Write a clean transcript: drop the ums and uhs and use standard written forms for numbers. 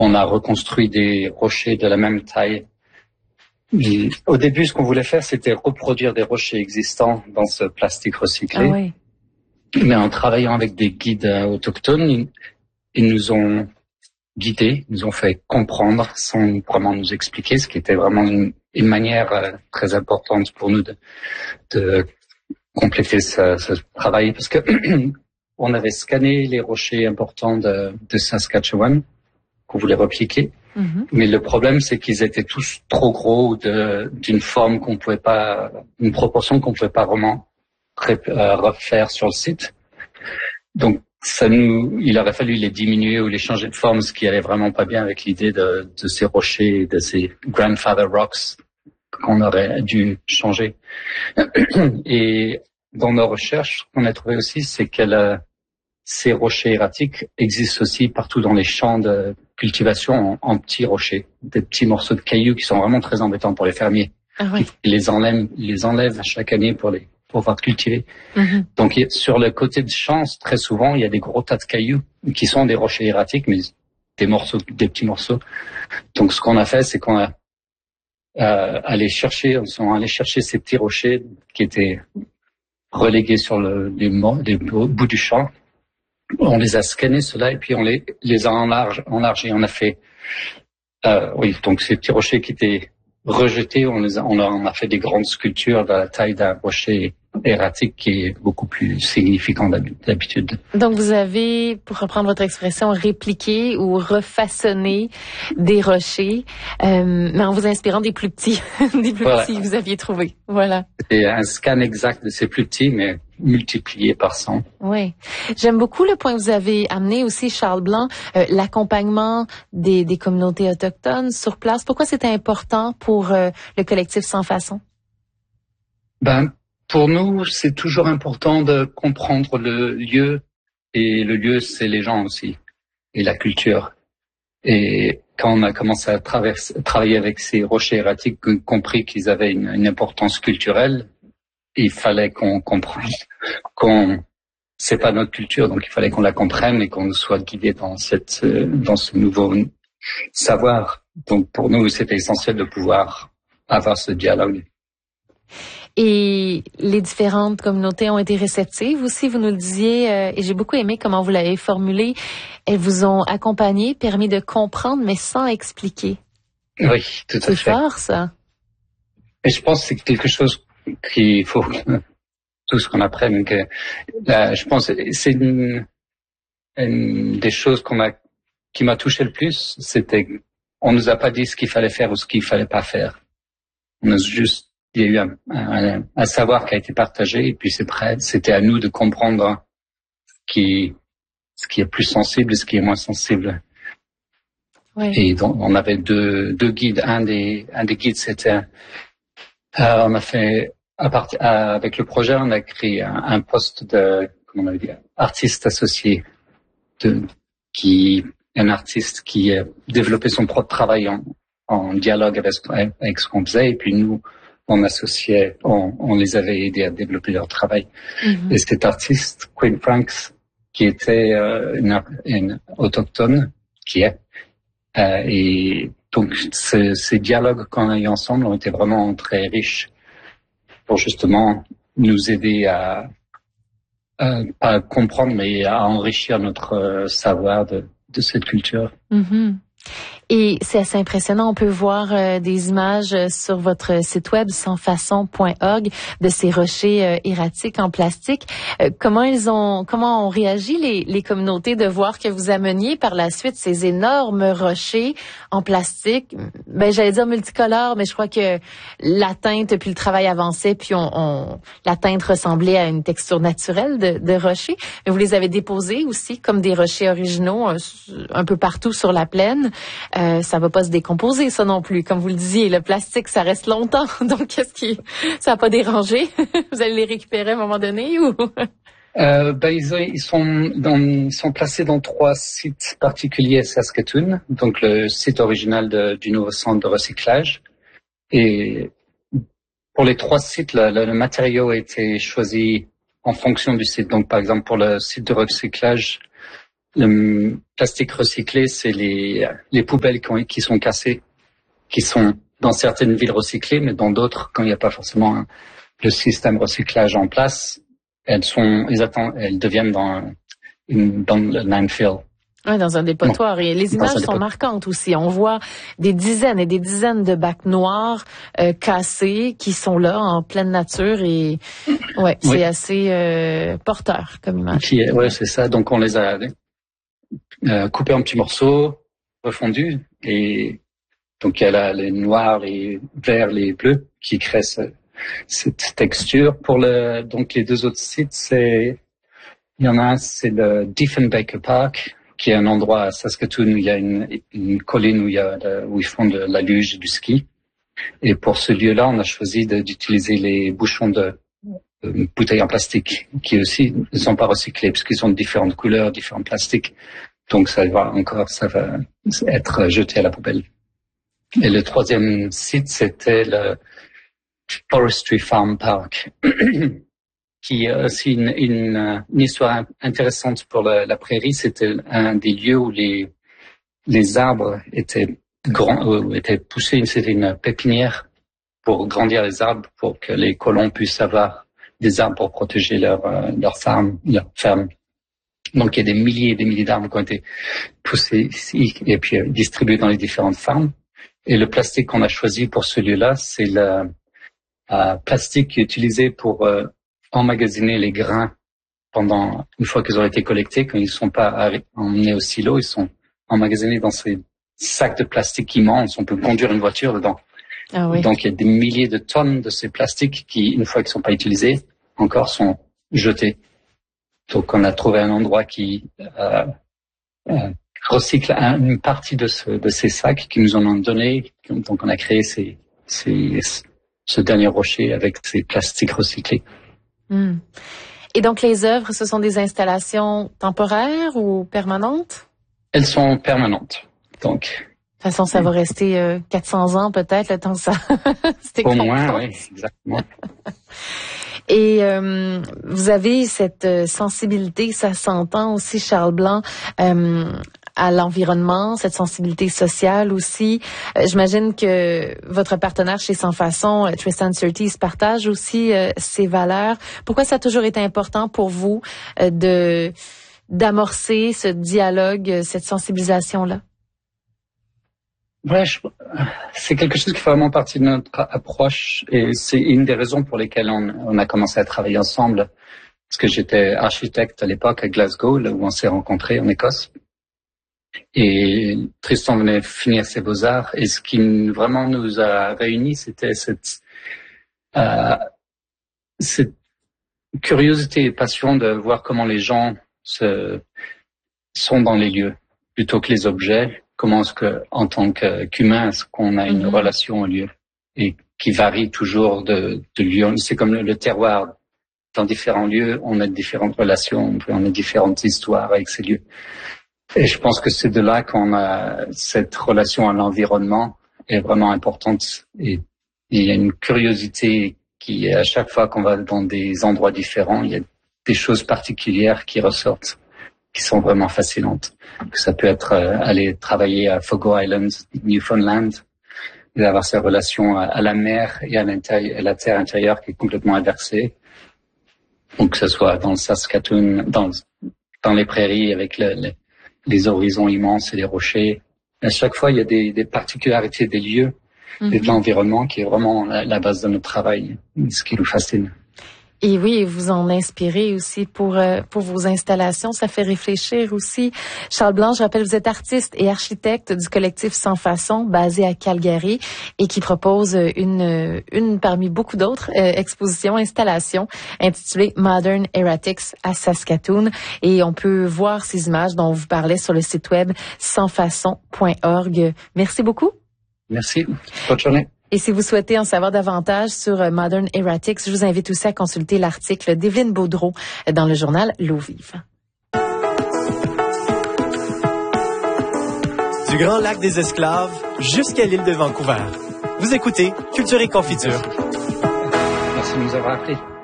On a reconstruit des rochers de la même taille. Au début, ce qu'on voulait faire, c'était reproduire des rochers existants dans ce plastique recyclé. Ah oui. Mais en travaillant avec des guides autochtones, ils nous ont guidés, nous ont fait comprendre sans vraiment nous expliquer, ce qui était vraiment une manière très importante pour nous de compléter ce travail. Parce que on avait scanné les rochers importants de Saskatchewan qu'on voulait repliquer. Mm-hmm. Mais le problème, c'est qu'ils étaient tous trop gros d'une forme qu'on pouvait pas, une proportion qu'on pouvait pas vraiment refaire sur le site. Donc, il aurait fallu les diminuer ou les changer de forme, ce qui allait vraiment pas bien avec l'idée de ces rochers, de ces grandfather rocks qu'on aurait dû changer. Et dans nos recherches, ce qu'on a trouvé aussi, c'est que ces rochers erratiques existent aussi partout dans les champs de cultivation en petits rochers, des petits morceaux de cailloux qui sont vraiment très embêtants pour les fermiers. Ah oui. Ils les enlèvent chaque année pour pouvoir cultiver. Mm-hmm. Donc, sur le côté de champs, très souvent, il y a des gros tas de cailloux qui sont des rochers erratiques, mais des petits morceaux. Donc, ce qu'on a fait, c'est qu'on a allé chercher ces petits rochers qui étaient relégués sur les bouts du champ. On les a scannés, ceux-là, et puis on les a enlargés. On a fait, donc ces petits rochers qui étaient rejetés, on en a fait des grandes sculptures de la taille d'un rocher erratique qui est beaucoup plus significant d'habitude. Donc vous avez, pour reprendre votre expression, répliqué ou refaçonné des rochers, mais en vous inspirant des plus petits, Voilà. petits que vous aviez trouvés. Voilà. C'est un scan exact de ces plus petits, mais multiplié par 100. Oui. J'aime beaucoup le point que vous avez amené aussi, Charles Blanc, l'accompagnement des communautés autochtones sur place. Pourquoi c'était important pour le collectif Sans Façon? Pour nous, c'est toujours important de comprendre le lieu, et le lieu, c'est les gens aussi, et la culture. Et quand on a commencé à travailler avec ces rochers erratiques, compris qu'ils avaient une importance culturelle, il fallait qu'on comprenne c'est pas notre culture, donc il fallait qu'on la comprenne et qu'on soit guidé dans ce nouveau savoir. Donc pour nous, c'était essentiel de pouvoir avoir ce dialogue. Et les différentes communautés ont été réceptives aussi, vous nous le disiez, et j'ai beaucoup aimé comment vous l'avez formulé. Elles vous ont accompagné, permis de comprendre, mais sans expliquer. Oui, tout à fait. C'est fort, ça. Et je pense que c'est quelque chose qu'il faut tous qu'on apprenne. Je pense que c'est une des choses qui m'a touché le plus, c'était on nous a pas dit ce qu'il fallait faire ou ce qu'il fallait pas faire. Il y a eu un savoir qui a été partagé et puis c'était à nous de comprendre ce qui est plus sensible et ce qui est moins sensible. Oui. Et donc, on avait deux guides. Un des guides, c'était, on a fait, avec le projet, on a créé un poste comment on avait dit, artiste associé un artiste qui a développé son propre travail en dialogue avec ce qu'on faisait et puis nous, on les avait aidés à développer leur travail. Mm-hmm. Et cet artiste, Quinn Franks, qui était une autochtone, et donc ces dialogues qu'on a eu ensemble ont été vraiment très riches pour justement nous aider à pas comprendre, mais à enrichir notre savoir de cette culture. Mm-hmm. Et c'est assez impressionnant. On peut voir des images sur votre site web sansfaçon.org de ces rochers erratiques en plastique. Comment ont réagi les communautés de voir que vous ameniez par la suite ces énormes rochers en plastique? J'allais dire multicolores, mais je crois que la teinte, puis le travail avançait, puis la teinte ressemblait à une texture naturelle de rochers. Mais vous les avez déposés aussi comme des rochers originaux un peu partout sur la plaine. Ça va pas se décomposer, ça non plus. Comme vous le disiez, le plastique, ça reste longtemps. Donc, ça a pas dérangé? Vous allez les récupérer à un moment donné ou? Ils sont placés dans 3 sites particuliers à Saskatoon. Donc, le site original du nouveau centre de recyclage. Et pour les 3 sites, le matériau a été choisi en fonction du site. Donc, par exemple, pour le site de recyclage, le plastique recyclé, c'est les poubelles qui sont cassées, qui sont dans certaines villes recyclées, mais dans d'autres, quand il n'y a pas forcément le système recyclage en place, elles deviennent dans le landfill. Oui, dans un dépotoir. Et les images sont marquantes aussi. On voit des dizaines et des dizaines de bacs noirs cassés qui sont là en pleine nature et c'est assez porteur comme image. Oui, c'est ça. Donc on les a coupés en petits morceaux, refondus, et donc il y a les noirs, les verts, les bleus qui créent cette texture. Donc les deux autres sites, il y en a un, c'est le Diefenbaker Park, qui est un endroit à Saskatoon où il y a une colline où ils font de la luge et du ski. Et pour ce lieu-là, on a choisi d'utiliser les bouchons de bouteilles en plastique, qui aussi ne sont pas recyclés, puisqu'ils sont de différentes couleurs, différents plastiques. Donc ça va être jeté à la poubelle. Et le troisième site, c'était le Forestry Farm Park, qui a aussi une histoire intéressante pour la prairie. C'était un des lieux où les arbres étaient étaient poussés. C'était une pépinière pour grandir les arbres, pour que les colons puissent avoir des arbres pour protéger leur ferme. Donc il y a des milliers et des milliers d'arbres qui ont été poussés ici et puis distribués dans les différentes fermes. Et le plastique qu'on a choisi pour ce lieu-là, c'est le plastique qui est utilisé pour emmagasiner les grains une fois qu'ils ont été collectés, quand ils ne sont pas emmenés au silo, ils sont emmagasinés dans ces sacs de plastique immenses. On peut conduire une voiture dedans. Ah oui. Donc il y a des milliers de tonnes de ces plastiques qui, une fois qu'ils ne sont pas utilisés, encore sont jetés. Donc on a trouvé un endroit qui recycle une partie de ces sacs qui nous en ont donné. Donc on a créé ce dernier rocher avec ces plastiques recyclés. Mm. Et donc les œuvres, ce sont des installations temporaires ou permanentes? Elles sont permanentes. Donc, de toute façon, ça va rester 400 ans peut-être, le temps que ça au moins, oui, exactement. Et vous avez cette sensibilité, ça s'entend aussi, Charles Blanc, à l'environnement, cette sensibilité sociale aussi. J'imagine que votre partenaire chez Sans Façon, Tristan Surtees, partage aussi ces valeurs. Pourquoi ça a toujours été important pour vous d'amorcer ce dialogue, cette sensibilisation-là? Ouais, c'est quelque chose qui fait vraiment partie de notre approche et c'est une des raisons pour lesquelles on a commencé à travailler ensemble. Parce que j'étais architecte à l'époque à Glasgow, là où on s'est rencontrés en Écosse. Et Tristan venait finir ses beaux-arts et ce qui vraiment nous a réunis, c'était cette curiosité et passion de voir comment les gens sont dans les lieux plutôt que les objets. Comment est-ce que, en tant qu'humain, est-ce qu'on a une relation au lieu et qui varie toujours de lieu. C'est comme le terroir. Dans différents lieux, on a différentes relations, on a différentes histoires avec ces lieux. Et je pense que c'est de là qu'on a cette relation à l'environnement est vraiment importante. Et il y a une curiosité qui, à chaque fois qu'on va dans des endroits différents, il y a des choses particulières qui ressortent, qui sont vraiment fascinantes. Ça peut être aller travailler à Fogo Island, Newfoundland, et avoir sa relation à la mer et à la terre intérieure qui est complètement inversée. Donc que ce soit dans le Saskatoon, dans les prairies avec les horizons immenses et les rochers. À chaque fois, il y a des particularités des lieux et de l'environnement qui est vraiment la base de notre travail, ce qui nous fascine. Et oui, vous en inspirez aussi pour vos installations. Ça fait réfléchir aussi. Charles Blanc, je rappelle, vous êtes artiste et architecte du collectif Sans Façon, basé à Calgary, et qui propose une parmi beaucoup d'autres installations intitulée Modern Erratics à Saskatoon. Et on peut voir ces images dont vous parlez sur le site web sansfaçon.org. Merci beaucoup. Merci. Bonne journée. Et si vous souhaitez en savoir davantage sur Modern Erratics, je vous invite aussi à consulter l'article d'Evelyne Baudreau dans le journal L'Eau Vive. Du Grand Lac des Esclaves jusqu'à l'île de Vancouver. Vous écoutez Culture et Confiture. Merci de nous avoir appris.